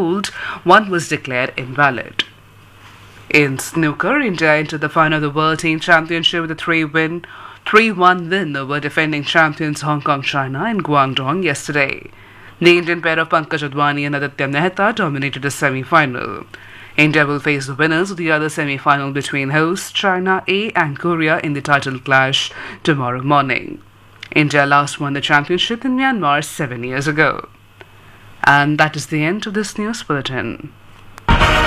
hold, one was declared invalid. In snooker, India entered the final of the World Team Championship with a 3-1 win over defending champions Hong Kong China in Guangdong yesterday. The Indian pair of Pankaj Advani and Aditya Mehta dominated the semi-final. India will face the winners of the other semi-final between hosts China A and Korea in the title clash tomorrow morning. India last won the championship in Myanmar 7 years ago. And that is the end of this news bulletin.